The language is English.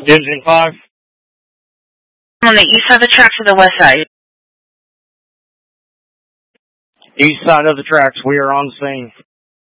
Division 5. On the east side of the tracks or the west side? East side of the tracks. We are on scene.